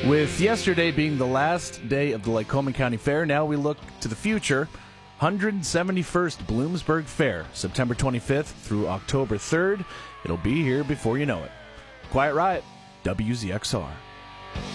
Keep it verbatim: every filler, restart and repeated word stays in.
With yesterday being the last day of the Lycoming County Fair, now we look to the future. one hundred seventy-first Bloomsburg Fair, September twenty-fifth through October third. It'll be here before you know it. Quiet Riot, W Z X R.